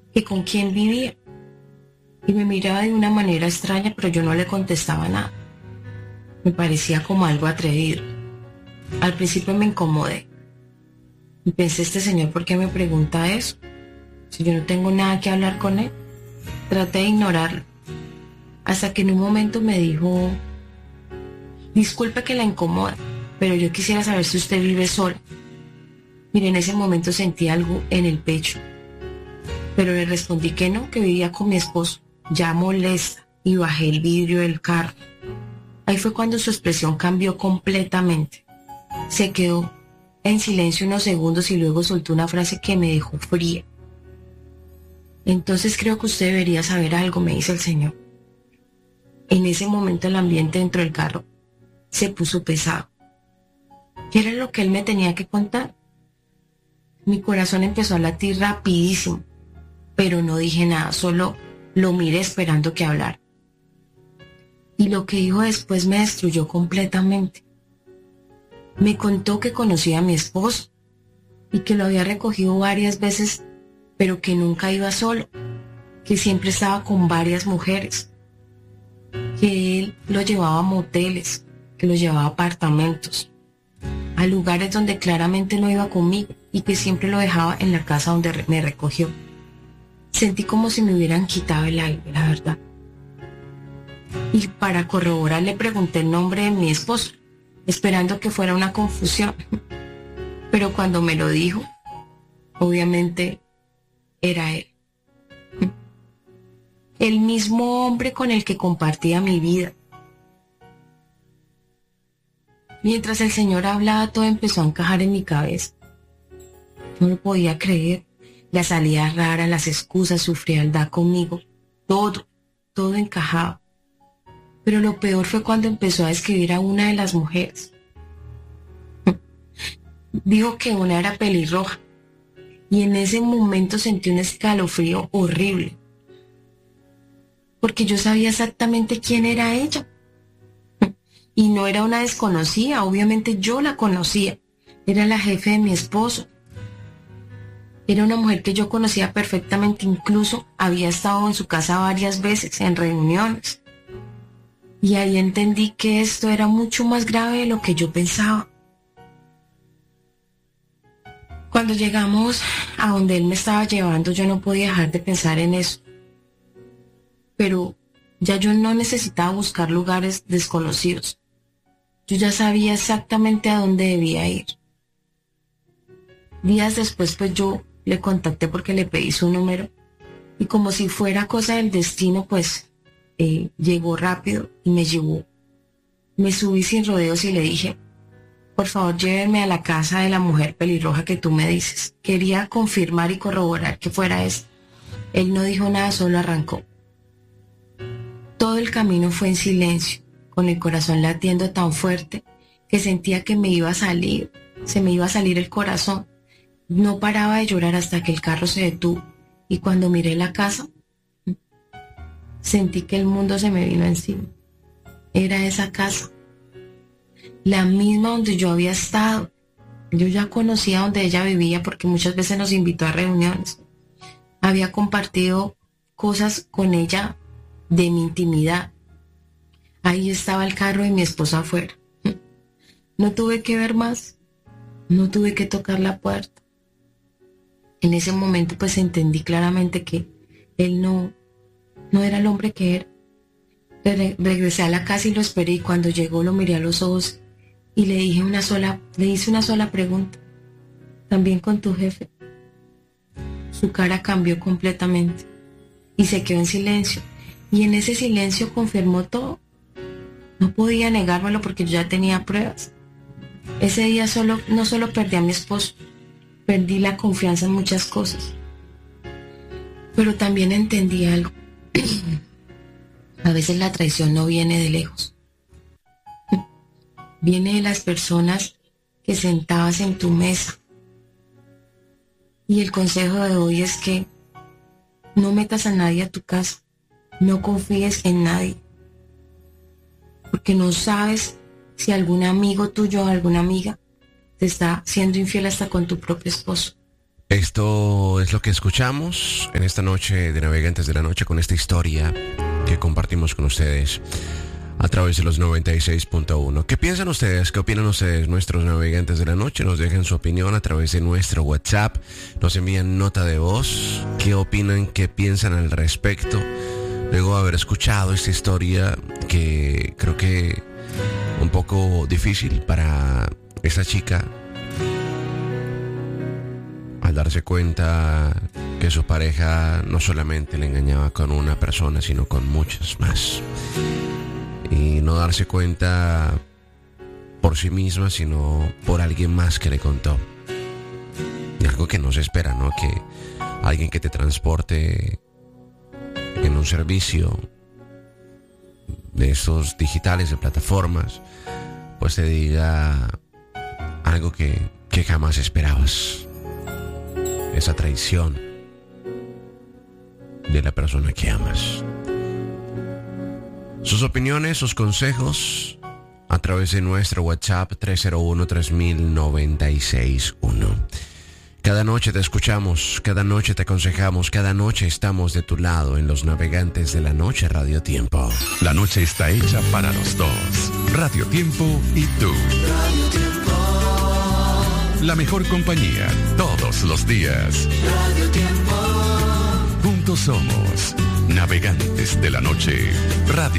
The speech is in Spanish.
que con quién vivía. Y me miraba de una manera extraña, pero yo no le contestaba nada. Me parecía como algo atrevido. Al principio me incomodé y pensé, este señor, ¿por qué me pregunta eso? Si yo no tengo nada que hablar con él. Traté de ignorarlo, hasta que en un momento me dijo: disculpe que la incomoda, pero yo quisiera saber si usted vive sola. Mire, en ese momento sentí algo en el pecho, pero le respondí que no, que vivía con mi esposo, ya molesta, y bajé el vidrio del carro. Ahí fue cuando su expresión cambió completamente. Se quedó en silencio unos segundos y luego soltó una frase que me dejó fría. Entonces creo que usted debería saber algo, me dice el señor. En ese momento el ambiente dentro del carro se puso pesado. ¿Qué era lo que él me tenía que contar? Mi corazón empezó a latir rapidísimo, pero no dije nada, solo lo miré esperando que hablara. Y lo que dijo después me destruyó completamente. Me contó que conocía a mi esposo y que lo había recogido varias veces, pero que nunca iba solo, que siempre estaba con varias mujeres, que él lo llevaba a moteles, que lo llevaba a apartamentos, a lugares donde claramente no iba conmigo y que siempre lo dejaba en la casa donde me recogió. Sentí como si me hubieran quitado el aire, la verdad. Y para corroborar le pregunté el nombre de mi esposo, esperando que fuera una confusión. Pero cuando me lo dijo, obviamente era él. El mismo hombre con el que compartía mi vida. Mientras el señor hablaba, todo empezó a encajar en mi cabeza. No lo podía creer. Las salidas raras, las excusas, su frialdad conmigo. Todo encajaba. Pero lo peor fue cuando empezó a describir a una de las mujeres. Dijo que una era pelirroja. Y en ese momento sentí un escalofrío horrible. Porque yo sabía exactamente quién era ella. Y no era una desconocida, obviamente yo la conocía. Era la jefe de mi esposo. Era una mujer que yo conocía perfectamente, incluso había estado en su casa varias veces, en reuniones. Y ahí entendí que esto era mucho más grave de lo que yo pensaba. Cuando llegamos a donde él me estaba llevando, yo no podía dejar de pensar en eso. Pero ya yo no necesitaba buscar lugares desconocidos. Yo ya sabía exactamente a dónde debía ir. Días después, pues yo le contacté porque le pedí su número. Y como si fuera cosa del destino, pues llegó rápido y me llevó. Me subí sin rodeos y le dije: por favor, llévenme a la casa de la mujer pelirroja que tú me dices. Quería confirmar y corroborar que fuera esa. Él no dijo nada, solo arrancó. Todo el camino fue en silencio, con el corazón latiendo tan fuerte que sentía que me iba a salir, se me iba a salir el corazón. No paraba de llorar hasta que el carro se detuvo y cuando miré la casa, sentí que el mundo se me vino encima. Era esa casa, la misma donde yo había estado. Yo ya conocía donde ella vivía porque muchas veces nos invitó a reuniones. Había compartido cosas con ella de mi intimidad. Ahí estaba el carro de mi esposo afuera. No tuve que ver más, no tuve que tocar la puerta. En ese momento pues entendí claramente que él no era el hombre que era. Regresé a la casa y lo esperé, y cuando llegó lo miré a los ojos y le hice una sola pregunta: ¿también con tu jefe? Su cara cambió completamente y se quedó en silencio, y en ese silencio confirmó todo. No podía negármelo porque yo ya tenía pruebas. Ese día no solo perdí a mi esposo, perdí la confianza en muchas cosas, pero también entendí algo. A veces la traición no viene de lejos, viene de las personas que sentabas en tu mesa. Y el consejo de hoy es que no metas a nadie a tu casa, no confíes en nadie, porque no sabes si algún amigo tuyo o alguna amiga te está siendo infiel hasta con tu propio esposo. Esto es lo que escuchamos en esta noche de Navegantes de la Noche, con esta historia que compartimos con ustedes a través de los 96.1. ¿Qué piensan ustedes? ¿Qué opinan ustedes, nuestros navegantes de la noche? Nos dejan su opinión a través de nuestro WhatsApp, nos envían nota de voz. ¿Qué opinan? ¿Qué piensan al respecto? Luego de haber escuchado esta historia, que creo que un poco difícil para esta chica, al darse cuenta que su pareja no solamente le engañaba con una persona, sino con muchas más. Y no darse cuenta por sí misma, sino por alguien más que le contó. Y algo que no se espera, ¿no? Que alguien que te transporte en un servicio de estos digitales, de plataformas, pues te diga algo que jamás esperabas. Esa traición de la persona que amas. Sus opiniones, sus consejos a través de nuestro WhatsApp 301-3000-961. Cada noche te escuchamos, cada noche te aconsejamos, cada noche estamos de tu lado en Los Navegantes de la Noche Radio Tiempo. La noche está hecha para los dos. Radio Tiempo y tú. Radio Tiempo. La mejor compañía todos los días. Radio Tiempo. Juntos somos Navegantes de la Noche Radio.